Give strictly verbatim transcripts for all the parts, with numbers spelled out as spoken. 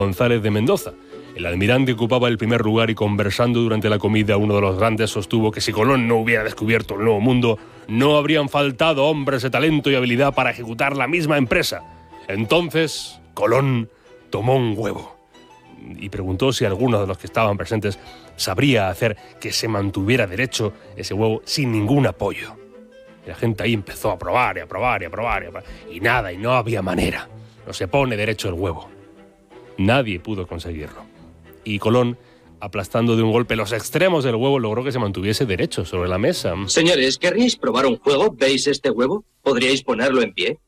González de Mendoza. El almirante ocupaba el primer lugar y, conversando durante la comida, uno de los grandes sostuvo que si Colón no hubiera descubierto el Nuevo Mundo, no habrían faltado hombres de talento y habilidad para ejecutar la misma empresa. Entonces, Colón tomó un huevo y preguntó si alguno de los que estaban presentes sabría hacer que se mantuviera derecho ese huevo sin ningún apoyo. Y la gente ahí empezó a probar y a probar y a probar y a probar. Y nada, y no había manera. No se pone derecho el huevo. Nadie pudo conseguirlo. Y Colón, aplastando de un golpe los extremos del huevo, logró que se mantuviese derecho sobre la mesa. Señores, ¿querríais probar un juego? ¿Veis este huevo? ¿Podríais ponerlo en pie?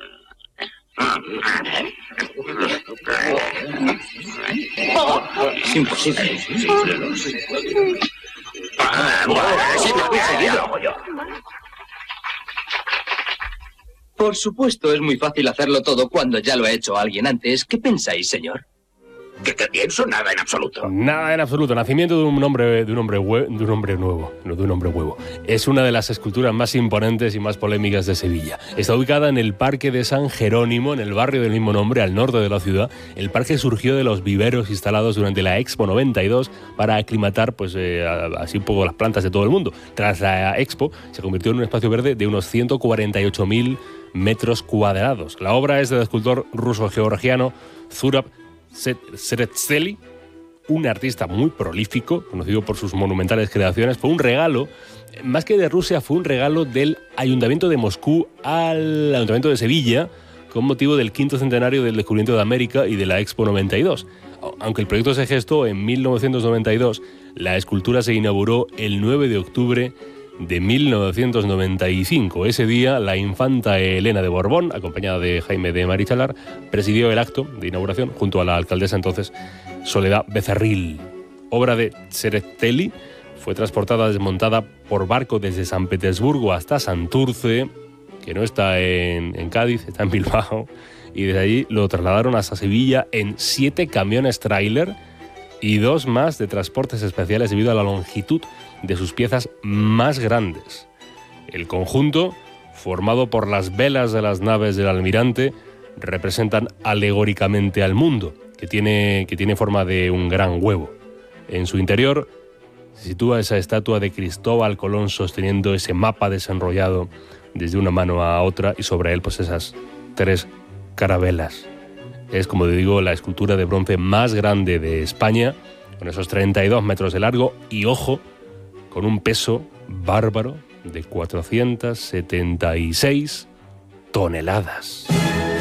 Es imposible. Por supuesto, es muy fácil hacerlo todo cuando ya lo ha hecho alguien antes. ¿Qué pensáis, señor? ¿Qué, qué pienso? Nada en absoluto. Nada en absoluto. Nacimiento de un hombre, de un hombre, hue, de un hombre nuevo, no de un hombre huevo. Es una de las esculturas más imponentes y más polémicas de Sevilla. Está ubicada en el Parque de San Jerónimo, en el barrio del mismo nombre, al norte de la ciudad. El parque surgió de los viveros instalados durante la Expo noventa y dos para aclimatar, pues, eh, así un poco las plantas de todo el mundo. Tras la Expo, se convirtió en un espacio verde de unos ciento cuarenta y ocho mil metros cuadrados. La obra es del escultor ruso-georgiano Zurab Tsereteli, un artista muy prolífico, conocido por sus monumentales creaciones. Fue un regalo, más que de Rusia, fue un regalo del Ayuntamiento de Moscú al Ayuntamiento de Sevilla, con motivo del quinto centenario del descubrimiento de América y de la Expo noventa y dos. Aunque el proyecto se gestó en mil novecientos noventa y dos, la escultura se inauguró el nueve de octubre de mil novecientos noventa y cinco. Ese día, la infanta Elena de Borbón, acompañada de Jaime de Marichalar, presidió el acto de inauguración junto a la alcaldesa entonces, Soledad Becerril. Obra de Tsereteli, fue transportada desmontada por barco desde San Petersburgo hasta Santurce, que no está en, en Cádiz, está en Bilbao, y desde allí lo trasladaron hasta Sevilla en siete camiones tráiler y dos más de transportes especiales debido a la longitud de sus piezas más grandes. El conjunto, formado por las velas de las naves del almirante, representan alegóricamente al mundo, que tiene, que tiene forma de un gran huevo. En su interior se sitúa esa estatua de Cristóbal Colón sosteniendo ese mapa desenrollado desde una mano a otra, y sobre él pues esas tres carabelas. Es, como te digo, la escultura de bronce más grande de España, con esos treinta y dos metros de largo y, ojo, con un peso bárbaro de cuatrocientas setenta y seis toneladas.